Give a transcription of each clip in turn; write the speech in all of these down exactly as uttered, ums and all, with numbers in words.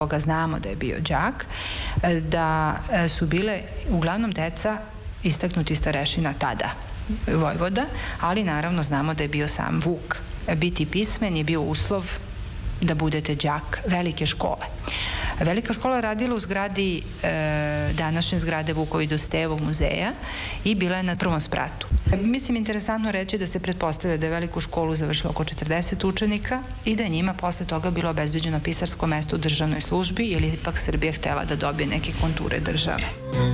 koga znamo da je bio đak, da su bile uglavnom deca istaknuti starešina tada, vojvoda, ali naravno znamo da je bio sam Vuk. Biti pismen je bio uslov da budete đak velike škole. Velika škola je radila u zgradi, e, današnje zgrade Vukovog i Dositejevog muzeja i bila je na prvom spratu. Mislim, interesantno reći da se pretpostavlja da je veliku školu završilo oko četrdeset učenika i da je njima posle toga bilo obezbeđeno pisarsko mesto u državnoj službi, jer je ipak Srbija htela da dobije neke konture države.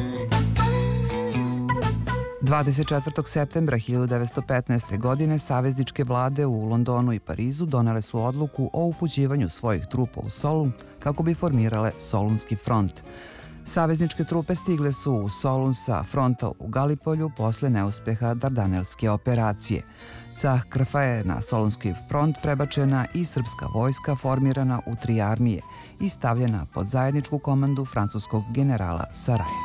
dvadeset četvrtog septembra hiljadu devetsto petnaeste. godine savezničke vlade u Londonu i Parizu donele su odluku o upućivanju svojih trupa u Solun kako bi formirale Solunski front. Savezničke trupe stigle su u Solun sa fronta u Galipolju posle neuspeha Dardanelske operacije. Sa Krfa je na Solunski front prebačena i srpska vojska formirana u tri armije i stavljena pod zajedničku komandu francuskog generala Saraja.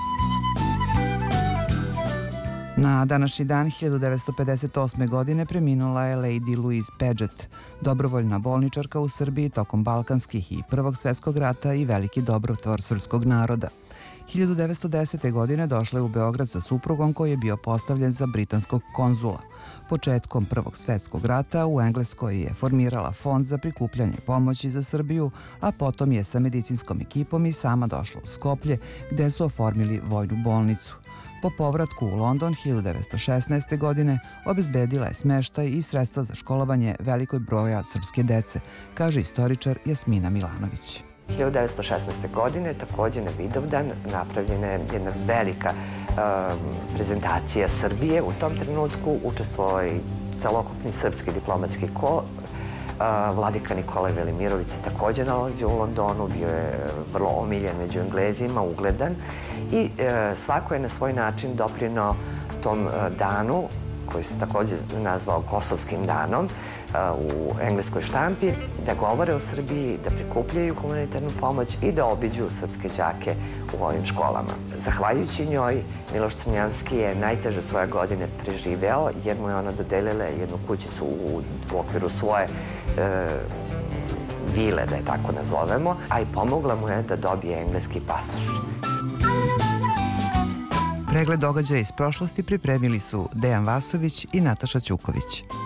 Na današnji dan hiljadu devetsto pedeset osme. godine preminula je Lady Louise Paget, dobrovoljna bolničarka u Srbiji tokom Balkanskih i Prvog svetskog rata i veliki dobrotvor srpskog naroda. hiljadu devetsto desete. godine došla je u Beograd sa suprugom koji je bio postavljen za britanskog konzula. Početkom Prvog svetskog rata u Engleskoj je formirala fond za prikupljanje pomoći za Srbiju, a potom je sa medicinskom ekipom i sama došla u Skoplje gde su oformili vojnu bolnicu. Po povratku u London hiljadu devetsto šesnaeste. godine obezbedila je smeštaj i sredstva za školovanje velikoj broja srpske dece, kaže istoričar Jasmina Milanović. hiljadu devetsto šesnaeste. godine takođe na Vidovdan napravljena je jedna velika prezentacija Srbije. U tom trenutku učestvovao je celokupni srpski diplomatski kor. Vladika Nikola Velimirović se takođe nalazi u Londonu, bio je vrlo omiljen među Englezima, ugledan i svako je na svoj način doprinao tom danu, koji se takođe nazvao Kosovskim danom, u engleskoj štampi, da govore o Srbiji, da prikupljaju humanitarnu pomoć i da obiđu srpske đake u ovim školama. Zahvaljujući njoj, Miloš Crnjanski je najteže svoje godine preživeo, jer mu je ona dodelila jednu kućicu u okviru svoje vile, da je tako nazovemo, a i pomogla mu je da dobije engleski pasoš. Pregled događaja iz prošlosti pripremili su Dejan Vasović i Nataša Ćuković.